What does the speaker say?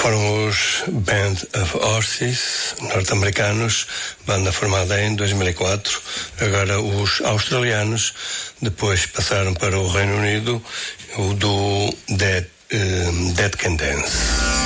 foram os Band of Horses, norte-americanos, banda formada em 2004. Agora os australianos, depois passaram para o Reino Unido, o do Dead Can Dance.